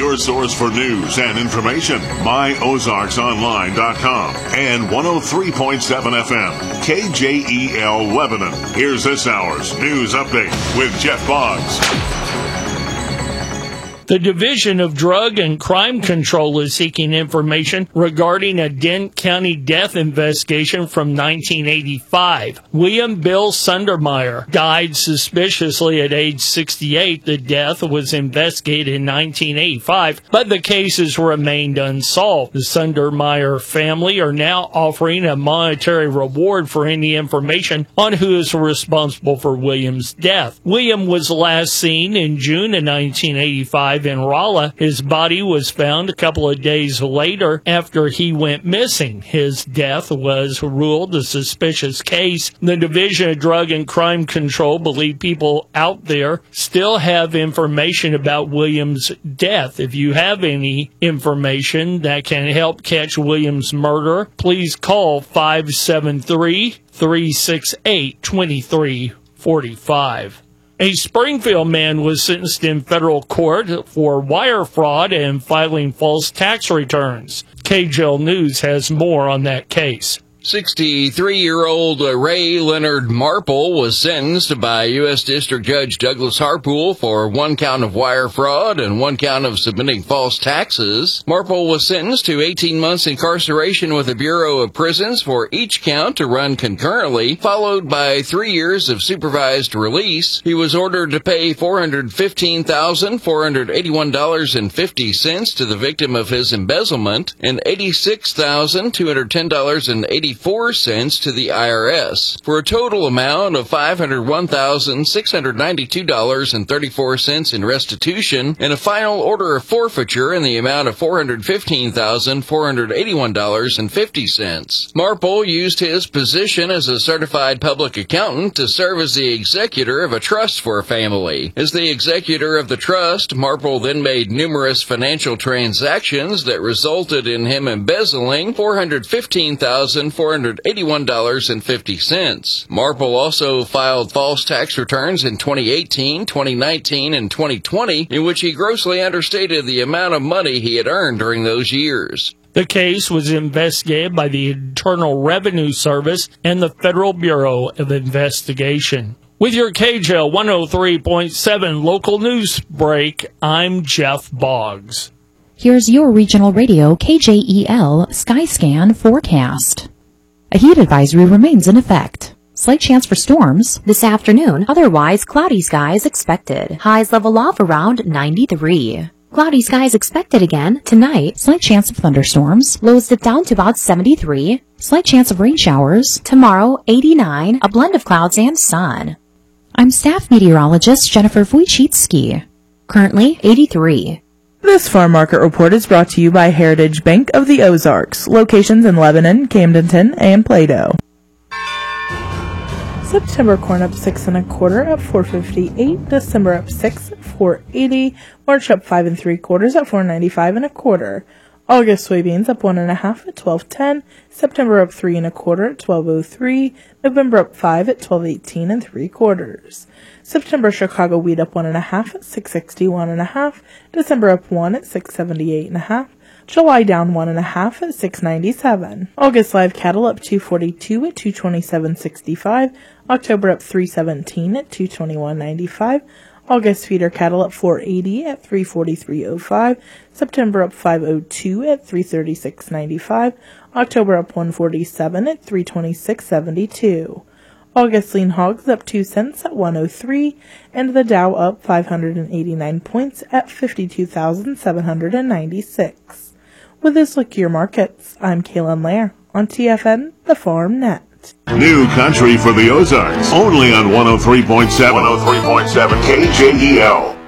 your source for news and information. MyOzarksOnline.com and 103.7 FM, KJEL Lebanon. Here's this hour's news update with Jeff Boggs. The Division of Drug and Crime Control is seeking information regarding a Dent County death investigation from 1985. William Bill Sundermeyer died suspiciously at age 68. The death was investigated in 1985, but the cases remained unsolved. The Sundermeyer family are now offering a monetary reward for any information on who is responsible for William's death. William was last seen in June of 1985 in Rolla. His body was found a couple of days later after he went missing. His death was ruled a suspicious case. The Division of Drug and Crime Control believe people out there still have information about William's death. If you have any information that can help catch William's murderer, please call 573-368-2345. A Springfield man was sentenced in federal court for wire fraud and filing false tax returns. KJEL News has more on that case. 63-year-old Ray Leonard Marple was sentenced by U.S. District Judge Douglas Harpool for 1 count of wire fraud and 1 count of submitting false taxes. Marple was sentenced to 18 months incarceration with the Bureau of Prisons for each count to run concurrently, followed by 3 years of supervised release. He was ordered to pay $415,481.50 to the victim of his embezzlement and $86,210.84 to the IRS, for a total amount of $501,692.34 in restitution, and a final order of forfeiture in the amount of $415,481.50. Marple used his position as a certified public accountant to serve as the executor of a trust for a family. As the executor of the trust, Marple then made numerous financial transactions that resulted in him embezzling $415,481.50. Marple also filed false tax returns in 2018, 2019, and 2020, in which he grossly understated the amount of money he had earned during those years. The case was investigated by the Internal Revenue Service and the Federal Bureau of Investigation. With your KJEL 103.7 local news break, I'm Jeff Boggs. Here's your regional radio KJEL Skyscan forecast. A heat advisory remains in effect. Slight chance for storms this afternoon, otherwise cloudy skies expected. Highs level off around 93. Cloudy skies expected again tonight. Slight chance of thunderstorms. Lows dip down to about 73. Slight chance of rain showers. Tomorrow, 89. A blend of clouds and sun. I'm staff meteorologist Jennifer Wojcicki. Currently, 83. This farm market report is brought to you by Heritage Bank of the Ozarks. Locations in Lebanon, Camdenton, and Plato. September corn up 6 1/4 at $4.58. December up 6 at $4.80. March up 5 3/4 at $4.95 1/4. August soybeans up 1 1/2 at $12.10. September up 3 1/4 at $12.03. November up 5 at $12.18 3/4. September Chicago wheat up 1 1/2 at $6.61 1/2. December up 1 at $6.78 1/2. July down 1 1/2 at $6.97. August live cattle up 242 at $227.65. October up 317 at $221.95. August feeder cattle up 480 at $343.05. September up 502 at $336.95. October up 147 at $326.72. August lean hogs up 2 cents at 103, and the Dow up 589 points at 52,796. With this look at your markets, I'm Kaylin Lair on TFN, the Farm Net. New country for the Ozarks, only on 103.7 KJEL.